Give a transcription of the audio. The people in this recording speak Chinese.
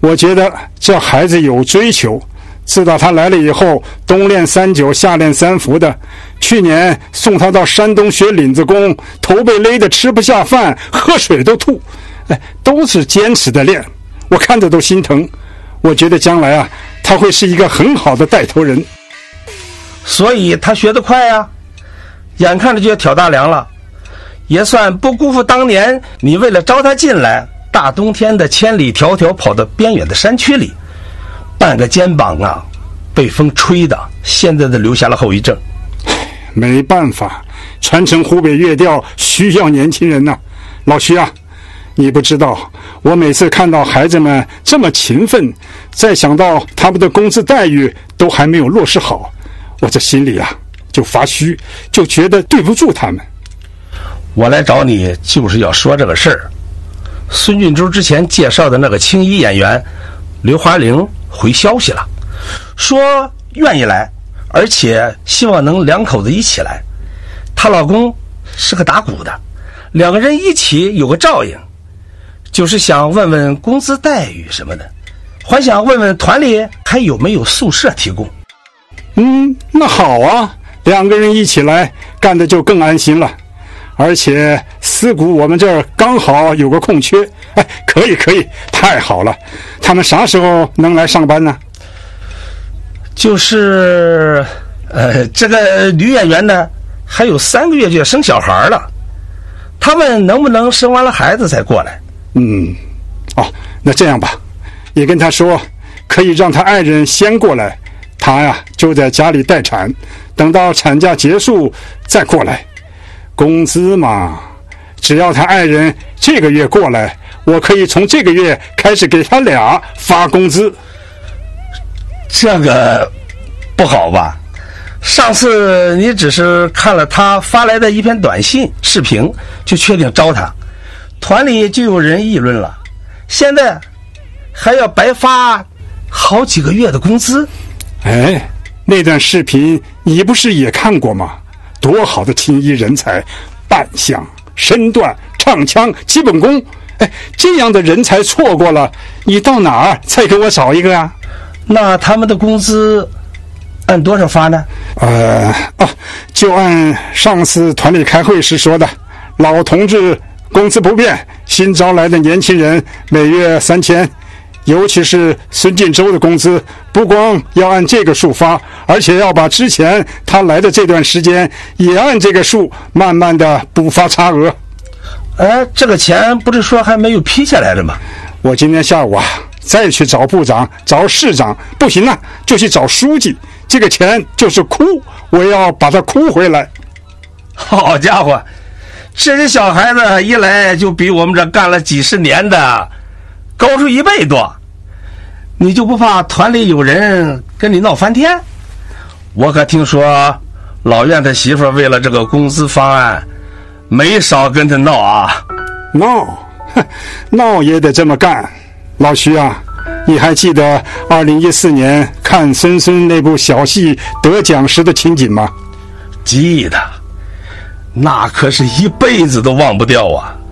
我觉得这孩子有追求，知道他来了以后冬练3九夏练3伏的，去年送他到山东学领子功，头被勒得吃不下饭，喝水都吐，都是坚持的练，我看着都心疼。我觉得将来啊，他会是一个很好的带头人。 所以他学得快啊，眼看着就要挑大梁了，也算不辜负当年你为了招他进来，大冬天的千里迢迢跑到边远的山区里，半个肩膀啊被风吹的，现在都留下了后遗症。 没办法，传承湖北乐调需要年轻人呐。老徐啊，你不知道，我每次看到孩子们这么勤奋，再想到他们的工资待遇都还没有落实好，我这心里啊就发虚，就觉得对不住他们。 我来找你就是要说这个事儿。孙俊洲之前介绍的那个青衣演员刘华玲回消息了，说愿意来，而且希望能2口子一起来。她老公是个打鼓的，2个人一起有个照应，就是想问问工资待遇什么的，还想问问团里还有没有宿舍提供。 那好啊，2个人一起来干的就更安心了。而且思谷我们这儿刚好有个空缺，可以，太好了。他们啥时候能来上班呢？ 就是这个女演员呢还有3个月就要生小孩了，他们能不能生完了孩子再过来？ 那这样吧，也跟他说可以让他爱人先过来，他呀就在家里待产，等到产假结束再过来。工资嘛，只要他爱人这个月过来，我可以从这个月开始给他俩发工资。 这个不好吧？上次你只是看了他发来的一篇短信视频就确定招他，团里就有人议论了，现在还要白发好几个月的工资。 那段视频你不是也看过吗？多好的青衣人才，扮相、身段、唱腔、基本功，这样的人才错过了，你到哪儿再给我找一个啊？ 那他们的工资按多少发呢？ 就按上次团里开会时说的，老同志工资不变，新招来的年轻人每月3000，尤其是孙晋洲的工资，不光要按这个数发，而且要把之前他来的这段时间也按这个数慢慢的补发差额。 这个钱不是说还没有批下来的吗？ 我今天下午啊再去找部长找市长，不行啊就去找书记，这个钱就是哭，我要把它哭回来。 好家伙，这些小孩子一来就比我们这干了几十年的高出1倍多，你就不怕团里有人跟你闹翻天？我可听说老院他媳妇为了这个工资方案没少跟他闹啊。 闹也得这么干。老徐啊，你还记得2014年看孙孙那部小戏得奖时的情景吗？ 记得，那可是一辈子都忘不掉啊。